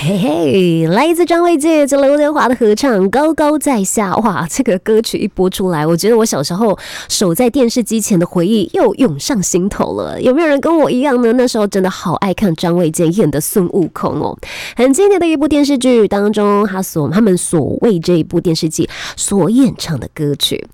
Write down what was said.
嘿嘿，来自张卫健这刘德华的合唱《高高在下》。哇，这个歌曲一播出来，我觉得我小时候守在电视机前的回忆又涌上心头了。有没有人跟我一样呢？那时候真的好爱看张卫健演的孙悟空哦，很经典的一部电视剧当中，他们所为这一部电视剧所演唱的歌曲。